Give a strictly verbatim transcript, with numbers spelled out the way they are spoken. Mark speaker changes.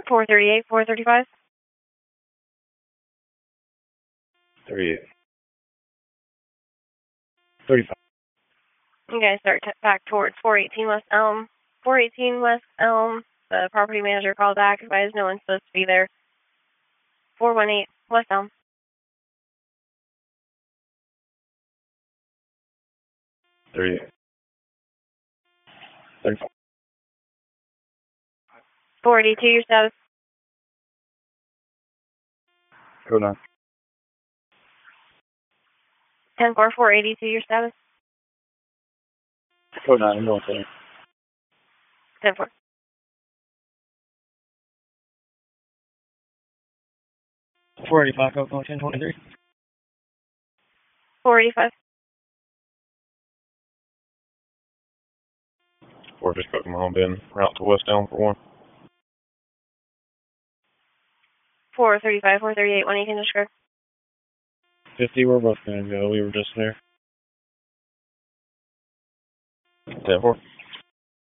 Speaker 1: four thirty-eight, four thirty-five.
Speaker 2: thirty-eight. thirty-five.
Speaker 1: Okay, start t- back towards four eighteen West Elm. four eighteen West Elm. The property manager called back, advised no one's supposed to be there. four one eight West Elm.
Speaker 2: thirty-eight. thirty-five.
Speaker 1: four eighty-two, your status.
Speaker 2: Code nine.
Speaker 1: ten four, four eighty-two, your status.
Speaker 2: Code nine, I'm going center.
Speaker 1: ten four.
Speaker 2: four eighty-five, code going ten twenty-three.
Speaker 1: four eighty-five.
Speaker 2: We're just cooking my home bin. Route to West Elm for one.
Speaker 1: four thirty-five, four thirty-eight, one you can describe.
Speaker 2: fifty, we're both going to go. We were just there. ten four.